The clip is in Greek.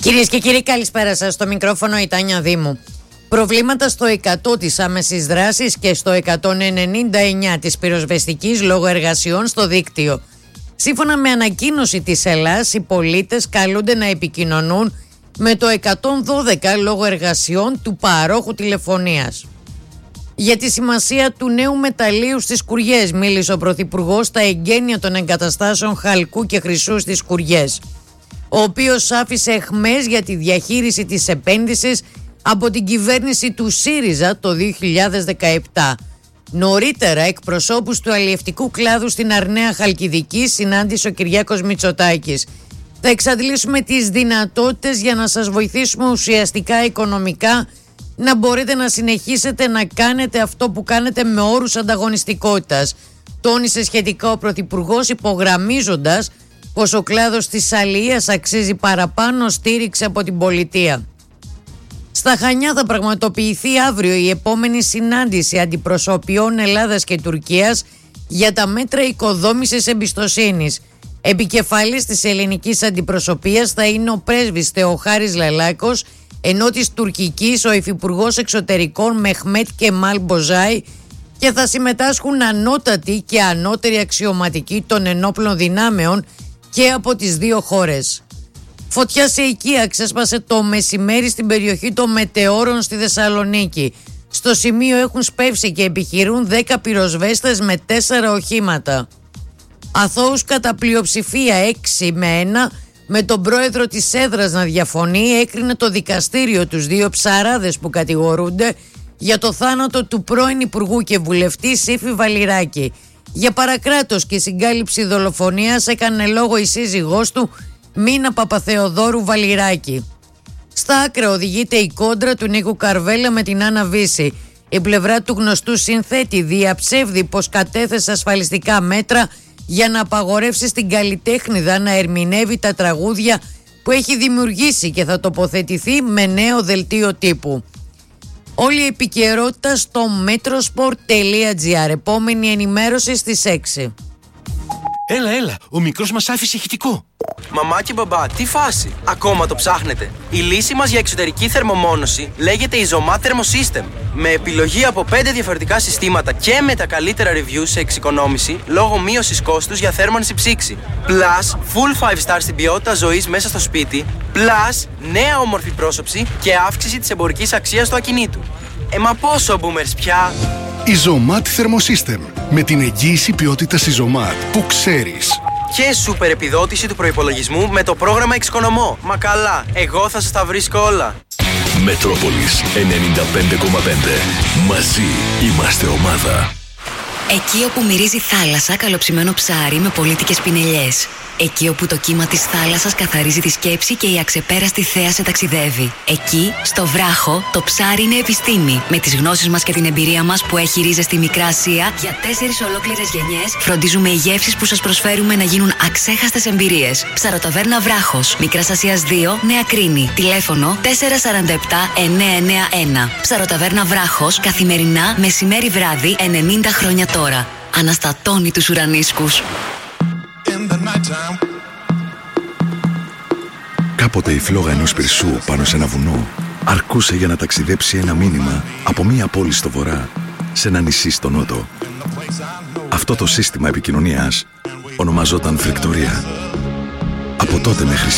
Κυρίες και κύριοι, καλησπέρα σας. Στο μικρόφωνο η Τάνια Δήμου. Προβλήματα στο 100 της άμεσης δράσης και στο 199 της πυροσβεστικής λόγω εργασιών στο δίκτυο. Σύμφωνα με ανακοίνωση της Ελλάς, οι πολίτες καλούνται να επικοινωνούν με το 112 λόγω εργασιών του παρόχου τηλεφωνίας. Για τη σημασία του νέου μεταλλείου στις Κουριές μίλησε ο Πρωθυπουργός στα εγγένεια των εγκαταστάσεων Χαλκού και Χρυσού στις Κουριές, ο οποίος άφησε εχμές για τη διαχείριση της επένδυσης από την κυβέρνηση του ΣΥΡΙΖΑ το 2017. Νωρίτερα, εκπροσώπους του αλλιευτικού κλάδου στην Αρναία Χαλκιδική συνάντησε ο Κυριάκος Μητσοτάκης. Θα εξαντλήσουμε τις δυνατότητες για να σας βοηθήσουμε ουσιαστικά οικονομικά να μπορείτε να συνεχίσετε να κάνετε αυτό που κάνετε με όρους ανταγωνιστικότητας, τόνισε σχετικά ο Πρωθυπουργός, υπογραμμίζοντας πως ο κλάδος της αλληλείας αξίζει παραπάνω στήριξη από την πολιτεία. Στα Χανιά θα πραγματοποιηθεί αύριο η επόμενη συνάντηση αντιπροσωπιών Ελλάδας και Τουρκίας για τα μέτρα οικοδόμησης εμπιστοσύνης. Επικεφαλής της ελληνικής αντιπροσωπείας θα είναι ο πρέσβης Θεοχάρης Λαλάκος, ενώ της τουρκικής ο υφυπουργός εξωτερικών Μεχμέτ Κεμάλ Μποζάι, και θα συμμετάσχουν ανώτατοι και ανώτεροι αξιωματικοί των ενόπλων δυνάμεων και από τις δύο χώρες. Φωτιά σε οικία ξέσπασε το μεσημέρι στην περιοχή των Μετεώρων στη Θεσσαλονίκη. Στο σημείο έχουν σπεύσει και επιχειρούν 10 πυροσβέστες με 4 οχήματα. Αθώους κατά πλειοψηφία 6-1, με τον πρόεδρο της έδρας να διαφωνεί, έκρινε το δικαστήριο τους δύο ψαράδες που κατηγορούνται για το θάνατο του πρώην Υπουργού και βουλευτή Σύφη Βαλιράκη. Για παρακράτος και συγκάλυψη δολοφονίας έκανε λόγο η σύζυγός του, Μίνα Παπαθεοδόρου Βαλιράκη. Στα άκρα οδηγείται η κόντρα του Νίκου Καρβέλα με την Άννα Βύση. Η πλευρά του γνωστού συνθέτη διαψεύδει πως κατέθεσε ασφαλιστικά μέτρα για να απαγορεύσει στην καλλιτέχνηδα να ερμηνεύει τα τραγούδια που έχει δημιουργήσει και θα τοποθετηθεί με νέο δελτίο τύπου. Όλη η επικαιρότητα στο metrosport.gr. Επόμενη ενημέρωση στις 6. Έλα, ο μικρός μας άφησε ηχητικό. Μαμά και μπαμπά, τι φάση? Ακόμα το ψάχνετε? Η λύση μας για εξωτερική θερμομόνωση λέγεται Isomat Thermosystem. Με επιλογή από 5 διαφορετικά συστήματα και με τα καλύτερα reviews σε εξοικονόμηση λόγω μείωσης κόστους για θέρμανση ψήξη. Plus, full 5 star στην ποιότητα ζωής μέσα στο σπίτι. Plus, νέα όμορφη πρόσωψη και αύξηση της εμπορικής αξίας του ακινήτου. Μα πόσο boomers πια? Isomat Thermosystem. Με την εγγύηση ποιότητας Isomat που ξέρεις. Και σούπερ επιδότηση του προϋπολογισμού με το πρόγραμμα Εξοικονομώ. Μα καλά, εγώ θα σας τα βρίσκω όλα. Μετρόπολης 95,5. Μαζί είμαστε ομάδα. Εκεί όπου μυρίζει θάλασσα, καλοψημένο ψάρι με πολύτικες πινελιές. Εκεί όπου το κύμα της θάλασσας καθαρίζει τη σκέψη και η αξεπέραστη θέα σε ταξιδεύει. Εκεί, στο βράχο, το ψάρι είναι επιστήμη. Με τις γνώσεις μας και την εμπειρία μας που έχει ρίζες στη Μικρά Ασία, για 4 ολόκληρες γενιές φροντίζουμε οι γεύσεις που σας προσφέρουμε να γίνουν αξέχαστες εμπειρίες. Ψαροταβέρνα Βράχος, Μικράς Ασίας 2, Νέα Κρίνη. Τηλέφωνο 447-991. Ψαροταβέρνα Βράχος, καθημερινά, μεσημέρι βράδυ, 90 χρόνια τώρα. Αναστατώνει τους ουρανίσκους. Κάποτε η φλόγα ενός πυρσού πάνω σε ένα βουνό αρκούσε για να ταξιδέψει ένα μήνυμα από μία πόλη στο βορρά σε ένα νησί στο νότο. Αυτό το σύστημα επικοινωνίας ονομαζόταν φρικτορία. Από τότε μέχρι